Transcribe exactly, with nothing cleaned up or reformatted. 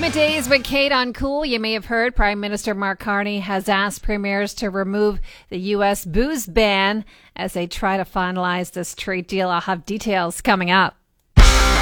Middays with Kate on Cool. You may have heard Prime Minister Mark Carney has asked premiers to remove the U S booze ban as they try to finalize this trade deal. I'll have details coming up.